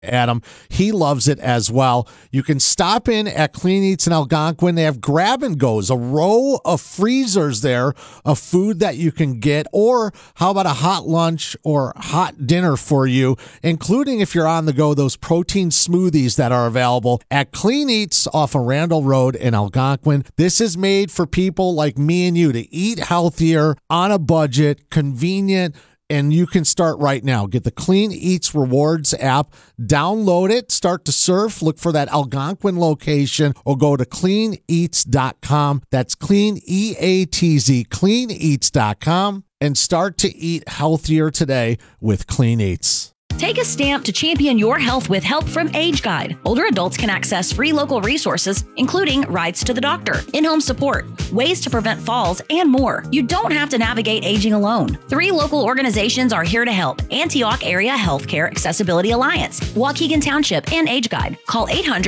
Adam. He loves it as well. You can stop in at Clean Eats in Algonquin. They have grab and goes, a row of freezers there of food that you can get, or how about a hot lunch or hot dinner for you, including if you're on the go, those protein smoothies that are available at Clean Eats off of Randall Road in Algonquin. This is made for people like me and you to eat healthier, on a budget, convenient, and you can start right now. Get the Clean Eats Rewards app, download it, start to surf, look for that Algonquin location, or go to cleaneats.com. That's clean, E-A-T-Z, cleaneats.com, and start to eat healthier today with Clean Eats. Take a stamp to champion your health with help from Age Guide. Older adults can access free local resources, including rides to the doctor, in-home support, ways to prevent falls, and more. You don't have to navigate aging alone. 3 local organizations are here to help: Antioch Area Healthcare Accessibility Alliance, Waukegan Township, and Age Guide. Call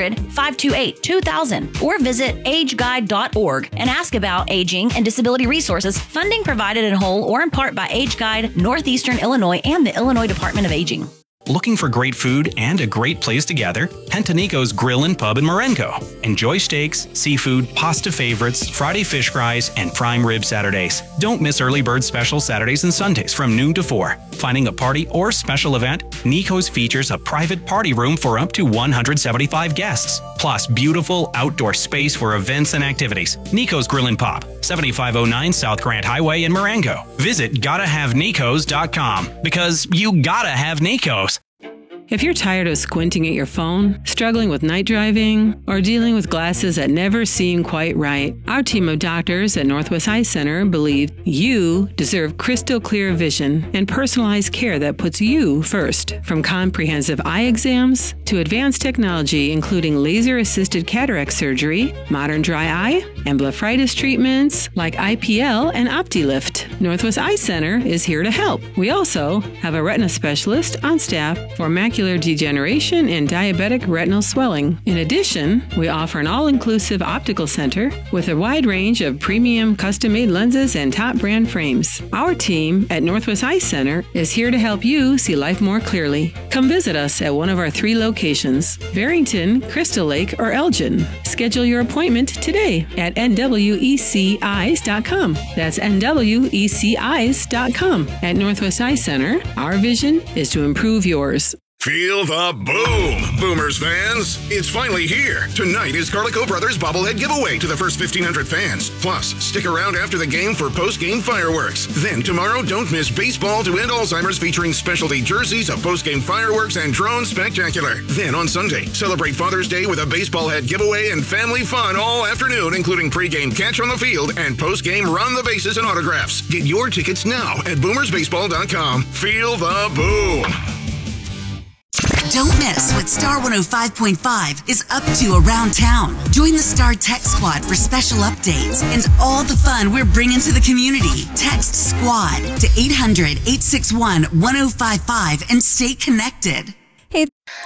800-528-2000 or visit ageguide.org and ask about aging and disability resources. Funding provided in whole or in part by Age Guide, Northeastern Illinois, and the Illinois Department of Aging. Looking for great food and a great place to gather? Head to Nico's Grill and Pub in Marengo. Enjoy steaks, seafood, pasta favorites, Friday fish fries, and prime rib Saturdays. Don't miss early bird special Saturdays and Sundays from noon to 4. Finding a party or special event? Nico's features a private party room for up to 175 guests, plus beautiful outdoor space for events and activities. Nico's Grill and Pub, 7509 South Grant Highway in Marengo. Visit GottaHaveNicos.com because you gotta have Nico's. If you're tired of squinting at your phone, struggling with night driving, or dealing with glasses that never seem quite right, our team of doctors at Northwest Eye Center believe you deserve crystal clear vision and personalized care that puts you first. From comprehensive eye exams to advanced technology, including laser-assisted cataract surgery, modern dry eye, and blepharitis treatments like IPL and OptiLift, Northwest Eye Center is here to help. We also have a retina specialist on staff for macular degeneration and diabetic retinal swelling. In addition, we offer an all-inclusive optical center with a wide range of premium custom-made lenses and top brand frames. Our team at Northwest Eye Center is here to help you see life more clearly. Come visit us at one of our 3 locations: Barrington, Crystal Lake, or Elgin. Schedule your appointment today at nweceyes.com. That's nweceyes.com. At Northwest Eye Center, our vision is to improve yours. Feel the boom, Boomers fans. It's finally here. Tonight is Carlico Brothers bobblehead giveaway to the first 1,500 fans. Plus, stick around after the game for post-game fireworks. Then tomorrow, don't miss Baseball to End Alzheimer's featuring specialty jerseys, a post-game fireworks, and drone spectacular. Then on Sunday, celebrate Father's Day with a baseball head giveaway and family fun all afternoon, including pre-game catch on the field and post-game run the bases and autographs. Get your tickets now at boomersbaseball.com. Feel the boom. Don't miss what Star 105.5 is up to around town. Join the Star Text Squad for special updates and all the fun we're bringing to the community. Text SQUAD to 800-861-1055 and stay connected. Hey.